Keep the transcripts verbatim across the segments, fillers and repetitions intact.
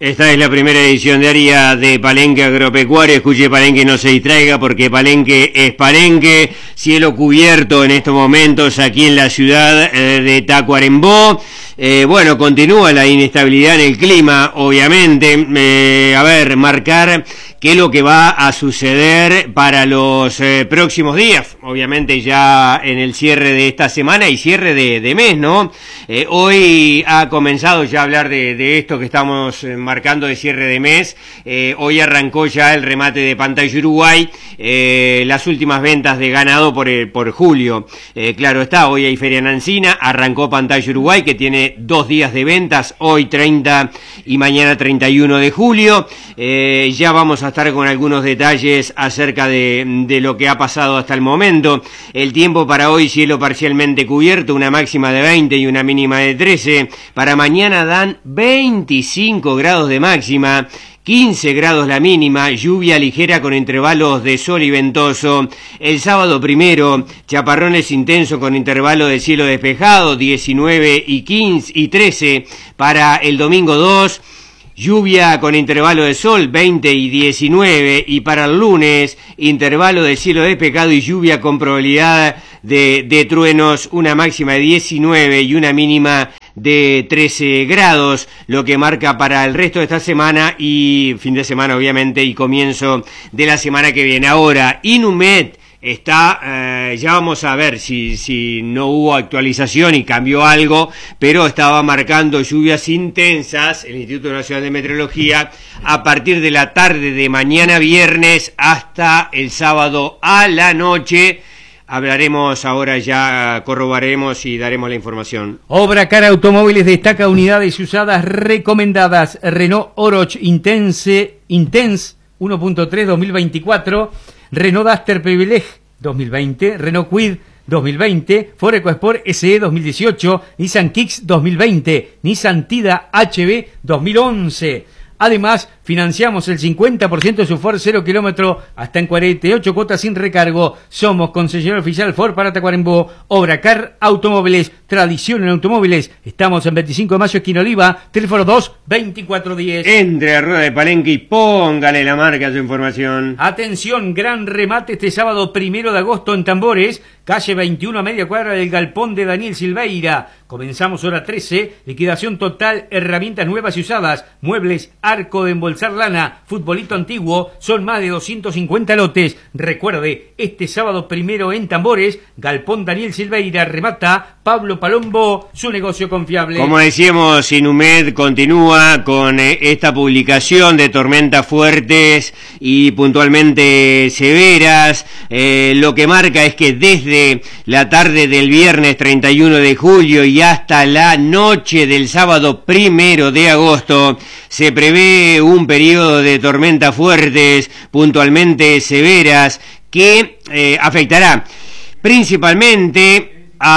Esta es la primera edición diaria de Palenque Agropecuario. Escuche Palenque, no se distraiga porque Palenque es Palenque. Cielo cubierto en estos momentos aquí en la ciudad de Tacuarembó. Eh, bueno, continúa la inestabilidad en el clima, obviamente. Eh, a ver, marcar qué es lo que va a suceder para los eh, próximos días. Obviamente ya en el cierre de esta semana y cierre de, de mes, ¿no? Eh, hoy ha comenzado ya a hablar de, de esto que estamos eh, marcando de cierre de mes. Eh, hoy arrancó ya el remate de Pantalla Uruguay, eh, las últimas ventas de ganado por, el, por julio. Eh, claro está, hoy hay Feria Nancina, arrancó Pantalla Uruguay que tiene dos días de ventas, hoy treinta y mañana treinta y uno de julio. Eh, ya vamos a estar con algunos detalles acerca de, de lo que ha pasado hasta el momento. El tiempo para hoy, cielo parcialmente cubierto, una máxima de veinte y una mínima de trece. Para mañana dan veinticinco grados de máxima, quince grados la mínima, lluvia ligera con intervalos de sol y ventoso. El sábado primero, chaparrones intensos con intervalo de cielo despejado, diecinueve y quince y trece. Para el domingo dos, lluvia con intervalo de sol, veinte y diecinueve, y para el lunes, intervalo de cielo despejado y lluvia con probabilidad de, de truenos, una máxima de diecinueve y una mínima de trece grados, lo que marca para el resto de esta semana y fin de semana obviamente y comienzo de la semana que viene. Ahora, Inumet está, eh, ya vamos a ver si, si no hubo actualización y cambió algo, pero estaba marcando lluvias intensas, el Instituto Nacional de Meteorología, a partir de la tarde de mañana viernes hasta el sábado a la noche. Hablaremos ahora, ya corroboraremos y daremos la información. Obracar Automóviles destaca unidades usadas recomendadas. Renault Oroch Intense, Intense uno punto tres dos mil veinticuatro, Renault Duster Privilege dos mil veinte, Renault Kwid dos mil veinte, Ford EcoSport S E dos mil dieciocho, Nissan Kicks dos mil veinte, Nissan Tida H B dos mil once. Además, financiamos el cincuenta por ciento de su Ford cero kilómetro hasta en cuarenta y ocho cuotas sin recargo. Somos concesionario oficial Ford para Tacuarembó. Obracar Automóviles, tradición en automóviles. Estamos en veinticinco de mayo, esquina Oliva, teléfono dos veinticuatro diez. Entre a Rueda de Palenque y póngale la marca a su información. Atención, gran remate este sábado primero de agosto en Tambores, calle veintiuno a media cuadra del galpón de Daniel Silveira. Comenzamos hora trece, liquidación total, herramientas nuevas y usadas, muebles, arco de embolsar lana, futbolito antiguo, son más de doscientos cincuenta lotes. Recuerde, este sábado primero en Tambores, galpón Daniel Silveira, remata Pablo Palombo, su negocio confiable. Como decíamos, Inumet continúa con eh, esta publicación de tormentas fuertes y puntualmente severas. Eh, lo que marca es que desde la tarde del viernes treinta y uno de julio y hasta la noche del sábado primero de agosto se prevé un periodo de tormentas fuertes, puntualmente severas, que eh, afectará principalmente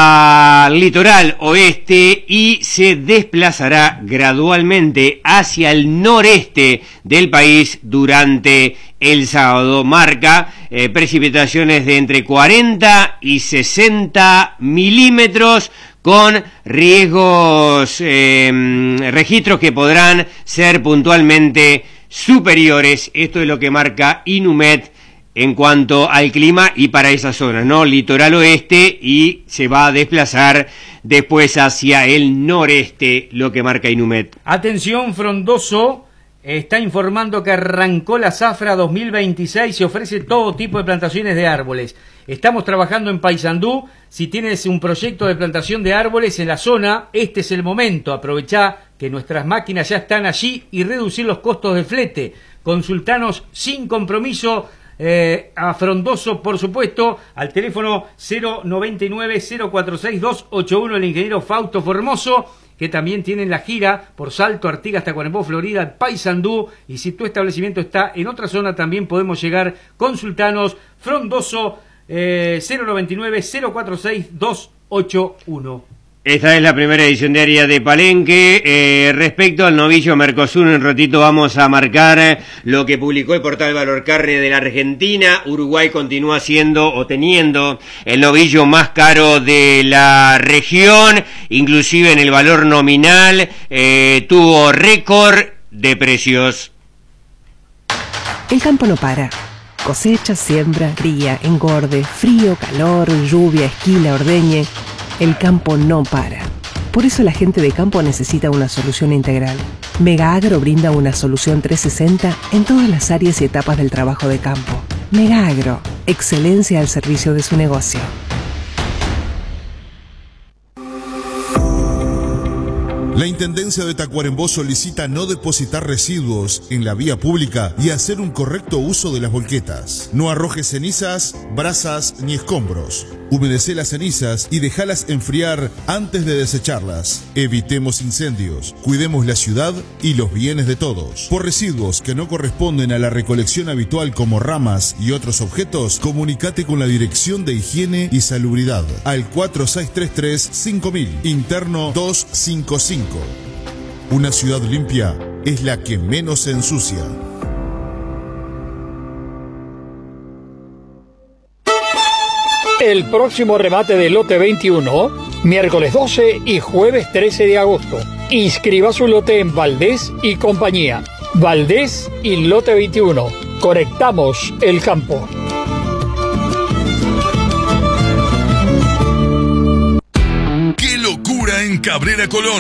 al litoral oeste y se desplazará gradualmente hacia el noreste del país durante el sábado. Marca eh, precipitaciones de entre cuarenta y sesenta milímetros con riesgos, eh, registros que podrán ser puntualmente superiores. Esto es lo que marca Inumet en cuanto al clima y para esas zonas, ¿no? Litoral oeste y se va a desplazar después hacia el noreste, lo que marca Inumet. Atención, Frondoso está informando que arrancó la zafra dos mil veintiséis, se ofrece todo tipo de plantaciones de árboles. Estamos trabajando en Paysandú. Si tienes un proyecto de plantación de árboles en la zona, este es el momento. Aprovechá que nuestras máquinas ya están allí y reducir los costos de flete. Consultanos sin compromiso. Eh, a Frondoso, por supuesto, al teléfono cero noventa y nueve cero cuarenta y seis dos ochenta y uno, el ingeniero Fausto Formoso, que también tienen la gira por Salto, Artigas, Tacuarembó, Florida, Paysandú, y si tu establecimiento está en otra zona también podemos llegar. Consultanos, Frondoso, eh, cero noventa y nueve cero cuarenta y seis dos ochenta y uno. Esta es la primera edición diaria de Palenque. Eh, respecto al novillo Mercosur, en un ratito vamos a marcar lo que publicó el portal Valor Carne de la Argentina. Uruguay continúa siendo o teniendo el novillo más caro de la región, inclusive en el valor nominal, eh, tuvo récord de precios. El campo no para. Cosecha, siembra, cría, engorde, frío, calor, lluvia, esquila, ordeñe. El campo no para. Por eso la gente de campo necesita una solución integral. Mega Agro brinda una solución trescientos sesenta en todas las áreas y etapas del trabajo de campo. Mega Agro, excelencia al servicio de su negocio. La Intendencia de Tacuarembó solicita no depositar residuos en la vía pública y hacer un correcto uso de las volquetas. No arrojes cenizas, brasas ni escombros. Humedece las cenizas y déjalas enfriar antes de desecharlas. Evitemos incendios, cuidemos la ciudad y los bienes de todos. Por residuos que no corresponden a la recolección habitual como ramas y otros objetos, comunícate con la Dirección de Higiene y Salubridad al cuatro seis tres tres cinco mil, interno doscientos cincuenta y cinco. Una ciudad limpia es la que menos se ensucia. El próximo remate del lote veintiuno, miércoles doce y jueves trece de agosto. Inscriba su lote en Valdés y compañía. Valdés y lote veintiuno. Conectamos el campo. ¡Qué locura en Cabrera Colón!